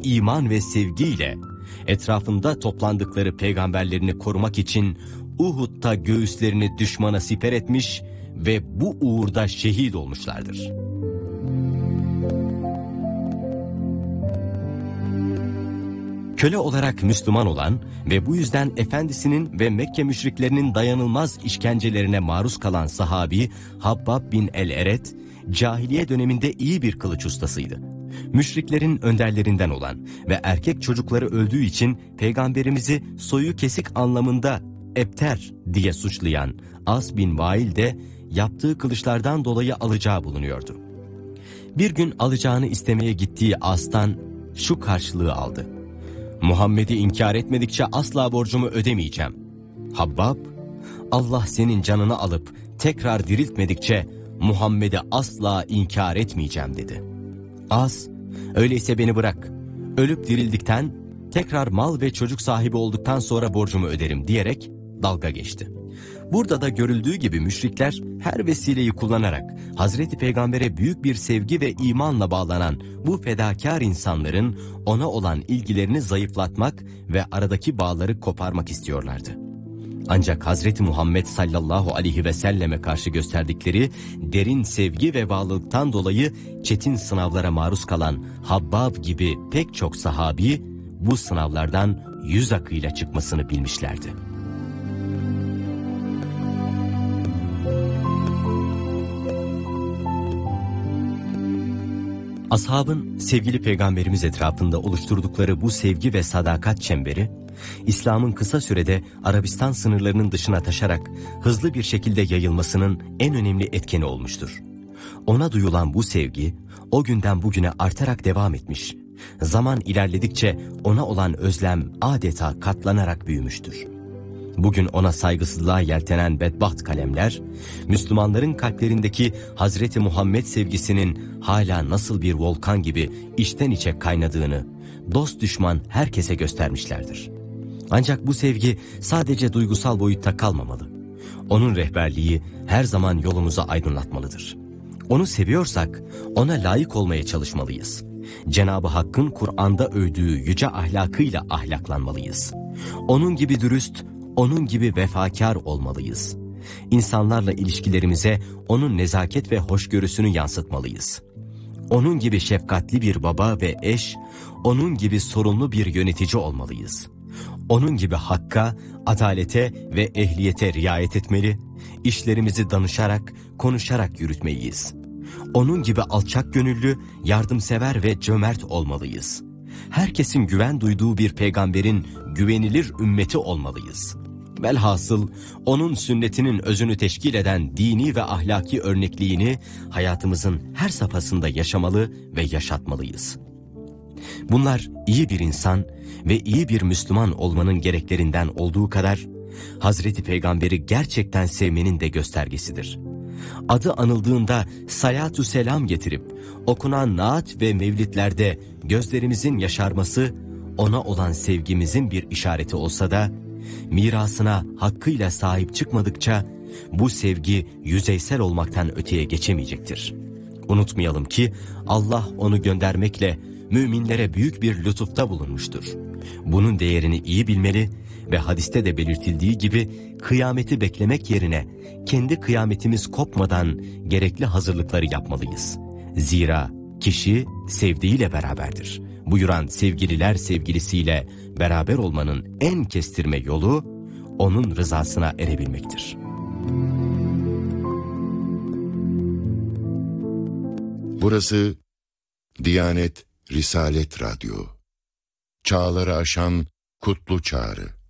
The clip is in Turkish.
iman ve sevgiyle etrafında toplandıkları peygamberlerini korumak için Uhud'da göğüslerini düşmana siper etmiş ve bu uğurda şehit olmuşlardır. Köle olarak Müslüman olan ve bu yüzden efendisinin ve Mekke müşriklerinin dayanılmaz işkencelerine maruz kalan sahabi Habbab bin el-Eret, cahiliye döneminde iyi bir kılıç ustasıydı. Müşriklerin önderlerinden olan ve erkek çocukları öldüğü için peygamberimizi soyu kesik anlamında ebter diye suçlayan As bin Vail de yaptığı kılıçlardan dolayı alacağı bulunuyordu. Bir gün alacağını istemeye gittiği As'tan şu karşılığı aldı: Muhammed'i inkar etmedikçe asla borcumu ödemeyeceğim. Habbab, Allah senin canını alıp tekrar diriltmedikçe Muhammed'i asla inkar etmeyeceğim dedi. As, öyleyse beni bırak, ölüp dirildikten, tekrar mal ve çocuk sahibi olduktan sonra borcumu öderim diyerek dalga geçti. Burada da görüldüğü gibi müşrikler her vesileyi kullanarak Hazreti Peygamber'e büyük bir sevgi ve imanla bağlanan bu fedakar insanların ona olan ilgilerini zayıflatmak ve aradaki bağları koparmak istiyorlardı. Ancak Hazreti Muhammed sallallahu aleyhi ve selleme karşı gösterdikleri derin sevgi ve bağlılıktan dolayı çetin sınavlara maruz kalan Habbab gibi pek çok sahabi bu sınavlardan yüz akıyla çıkmasını bilmişlerdi. Ashabın sevgili peygamberimiz etrafında oluşturdukları bu sevgi ve sadakat çemberi, İslam'ın kısa sürede Arabistan sınırlarının dışına taşarak hızlı bir şekilde yayılmasının en önemli etkeni olmuştur. Ona duyulan bu sevgi, o günden bugüne artarak devam etmiş. Zaman ilerledikçe ona olan özlem adeta katlanarak büyümüştür. Bugün ona saygısızlığa yeltenen bedbaht kalemler, Müslümanların kalplerindeki Hazreti Muhammed sevgisinin hala nasıl bir volkan gibi içten içe kaynadığını, dost düşman herkese göstermişlerdir. Ancak bu sevgi sadece duygusal boyutta kalmamalı. Onun rehberliği her zaman yolumuzu aydınlatmalıdır. Onu seviyorsak ona layık olmaya çalışmalıyız. Cenab-ı Hakk'ın Kur'an'da övdüğü yüce ahlakıyla ahlaklanmalıyız. Onun gibi dürüst, onun gibi vefakar olmalıyız. İnsanlarla ilişkilerimize onun nezaket ve hoşgörüsünü yansıtmalıyız. Onun gibi şefkatli bir baba ve eş, onun gibi sorumlu bir yönetici olmalıyız. Onun gibi hakka, adalete ve ehliyete riayet etmeli, işlerimizi danışarak, konuşarak yürütmeliyiz. Onun gibi alçak gönüllü, yardımsever ve cömert olmalıyız. Herkesin güven duyduğu bir peygamberin güvenilir ümmeti olmalıyız. Velhasıl onun sünnetinin özünü teşkil eden dini ve ahlaki örnekliğini hayatımızın her safhasında yaşamalı ve yaşatmalıyız. Bunlar iyi bir insan ve iyi bir Müslüman olmanın gereklerinden olduğu kadar Hazreti Peygamber'i gerçekten sevmenin de göstergesidir. Adı anıldığında salatü selam getirip okunan naat ve mevlitlerde gözlerimizin yaşarması ona olan sevgimizin bir işareti olsa da mirasına hakkıyla sahip çıkmadıkça bu sevgi yüzeysel olmaktan öteye geçemeyecektir. Unutmayalım ki Allah onu göndermekle müminlere büyük bir lütufta bulunmuştur. Bunun değerini iyi bilmeli ve hadiste de belirtildiği gibi kıyameti beklemek yerine kendi kıyametimiz kopmadan gerekli hazırlıkları yapmalıyız. Zira kişi sevdiğiyle beraberdir. Buyuran sevgililer sevgilisiyle beraber olmanın en kestirme yolu onun rızasına erebilmektir. Burası Diyanet Risalet Radyo. Çağları aşan kutlu çağrı.